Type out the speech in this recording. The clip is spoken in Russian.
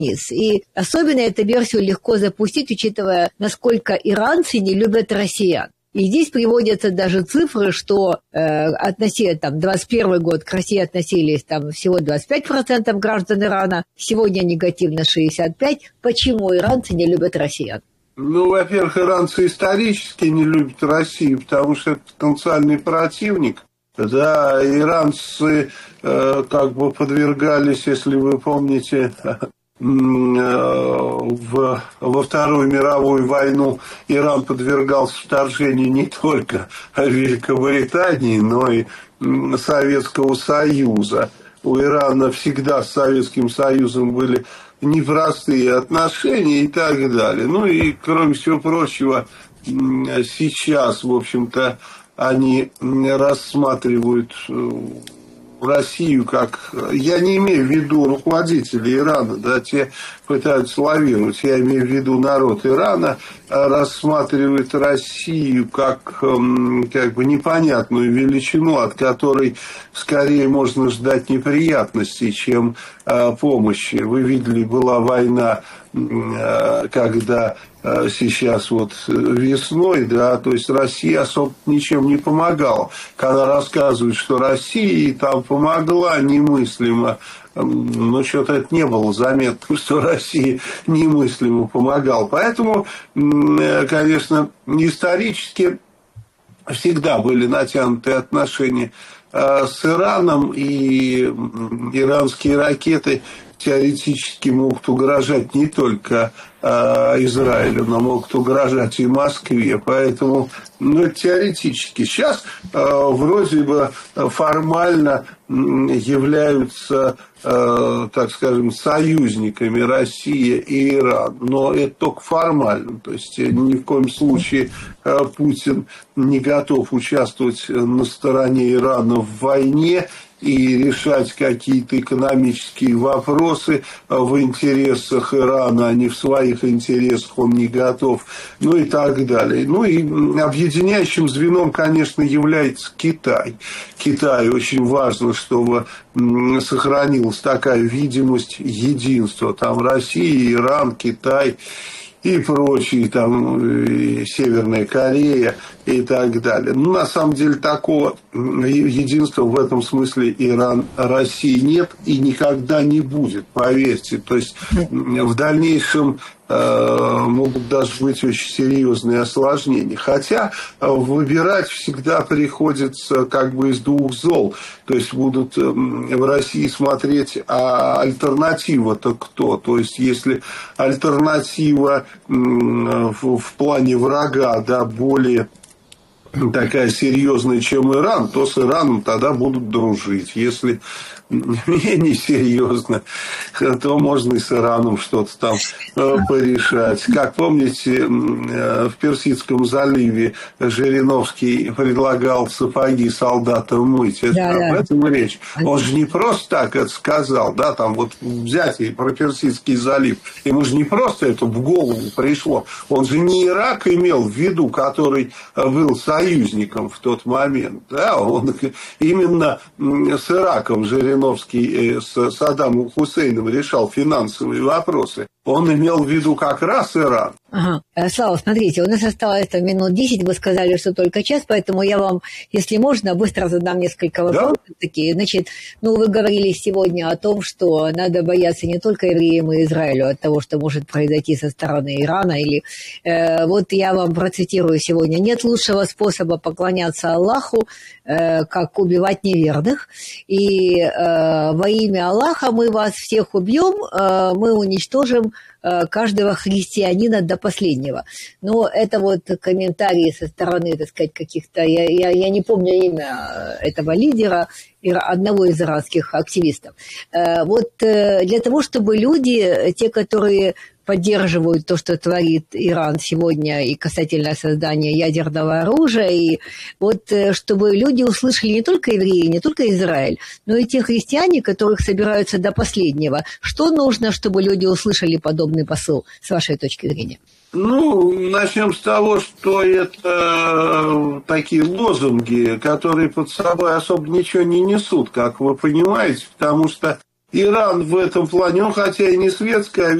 И особенно эту версию легко запустить, учитывая, насколько иранцы не любят россиян. И здесь приводятся даже цифры, что там 21 год к России относились там всего 25% граждан Ирана, сегодня негативно 65%. Почему иранцы не любят россиян? Ну, во-первых, иранцы исторически не любят Россию, потому что это потенциальный противник. Да, иранцы как бы подвергались, если вы помните, во Вторую мировую войну Иран подвергался вторжению не только Великобритании, но и Советского Союза. У Ирана всегда с Советским Союзом были непростые отношения и так далее. Ну и, кроме всего прочего, сейчас, в общем-то, они рассматривают Россию как... Я не имею в виду руководителей Ирана, да, те пытаются лавировать. Я имею в виду народ Ирана рассматривает Россию как бы непонятную величину, от которой скорее можно ждать неприятностей, чем помощи. Вы видели, была война, когда сейчас вот весной, да, то есть Россия особо ничем не помогала. Когда рассказывают, что Россия там помогла немыслимо, но что-то это не было заметно, что Россия немыслимо помогала. Поэтому, конечно, исторически всегда были натянутые отношения с Ираном, и иранские ракеты теоретически могут угрожать не только Израилю, но могут угрожать и Москве. Поэтому, теоретически. Сейчас вроде бы формально являются, так скажем, союзниками Россия и Иран. Но это только формально. То есть ни в коем случае Путин не готов участвовать на стороне Ирана в войне и решать какие-то экономические вопросы в интересах Ирана, а не в своих интересах он не готов, ну и так далее. Ну и объединяющим звеном, конечно, является Китай. Китаю очень важно, чтобы сохранилась такая видимость единства. Там Россия, Иран, Китай и прочие, там, и Северная Корея и так далее. Ну, на самом деле, такого единства в этом смысле Иран-России нет и никогда не будет, поверьте. То есть, в дальнейшем могут даже быть очень серьезные осложнения. Хотя выбирать всегда приходится как бы из двух зол. То есть будут в России смотреть, а альтернатива-то кто? То есть если альтернатива в плане врага, да, более такая серьезная, чем Иран, то с Ираном тогда будут дружить. Если менее серьезно, то можно и с Ираном что-то там порешать. Как помните, в Персидском заливе Жириновский предлагал сапоги солдатам мыть. Это об этом речь. Он же не просто так это сказал, да, там вот взять и про Персидский залив. Ему же не просто это в голову пришло. Он же не Ирак имел в виду, который был союзником в тот момент. Да? Он именно с Ираком Жириновский с Саддамом Хусейном решал финансовые вопросы. Он имел в виду как раз Иран. Ага. Слава, смотрите, у нас осталось минут 10, вы сказали, что только час, поэтому я вам, если можно, быстро задам несколько вопросов. Да? Такие. Значит, вы говорили сегодня о том, что надо бояться не только евреям и Израилю от того, что может произойти со стороны Ирана. Или вот я вам процитирую сегодня. Нет лучшего способа поклоняться Аллаху, как убивать неверных. И во имя Аллаха мы вас всех убьем, мы уничтожим каждого христианина до последнего. Но это вот комментарии со стороны, так сказать, каких-то... Я не помню имя этого лидера, одного из иранских активистов. Вот для того, чтобы люди, те, которые поддерживают то, что творит Иран сегодня и касательно создания ядерного оружия, и вот чтобы люди услышали не только евреи, не только Израиль, но и те христиане, которых собираются до последнего. Что нужно, чтобы люди услышали подобный посыл, с вашей точки зрения? Начнем с того, что это такие лозунги, которые под собой особо ничего не несут, как вы понимаете, потому что Иран в этом плане, он хотя и не светская